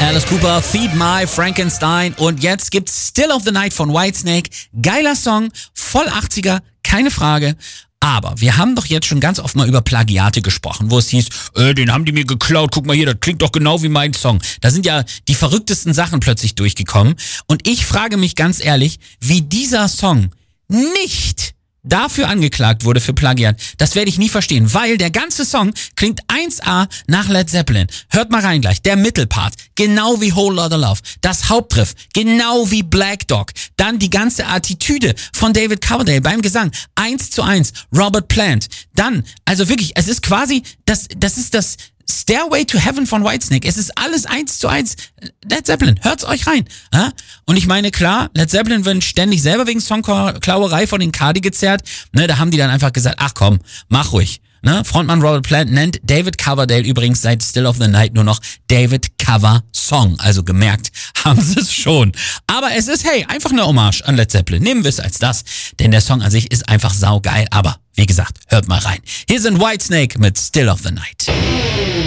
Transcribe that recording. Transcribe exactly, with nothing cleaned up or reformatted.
Alice Cooper, Feed My Frankenstein und jetzt gibt's Still of the Night von Whitesnake. Geiler Song, voll achtziger, keine Frage. Aber wir haben doch jetzt schon ganz oft mal über Plagiate gesprochen, wo es hieß, äh, den haben die mir geklaut, guck mal hier, das klingt doch genau wie mein Song. Da sind ja die verrücktesten Sachen plötzlich durchgekommen. Und ich frage mich ganz ehrlich, wie dieser Song nicht dafür angeklagt wurde für Plagiat, das werde ich nie verstehen, weil der ganze Song klingt eins A nach Led Zeppelin. Hört mal rein gleich, der Mittelpart, genau wie Whole Lotta Love, das Hauptriff, genau wie Black Dog, dann die ganze Attitüde von David Coverdale beim Gesang, eins zu eins, Robert Plant, dann, also wirklich, es ist quasi, das, das ist das Stairway to Heaven von Whitesnake. Es ist alles eins zu eins. Led Zeppelin, hört's euch rein. Ja? Und ich meine, klar, Led Zeppelin wird ständig selber wegen Songklauerei von den Cardi gezerrt. Ne, da haben die dann einfach gesagt, ach komm, mach ruhig. Ne? Frontmann Robert Plant nennt David Coverdale übrigens seit Still of the Night nur noch David Cover Song. Also gemerkt haben sie es schon. Aber es ist, hey, einfach eine Hommage an Led Zeppelin. Nehmen wir es als das. Denn der Song an sich ist einfach saugeil. Aber wie gesagt, hört mal rein. Hier sind Whitesnake mit Still of the Night.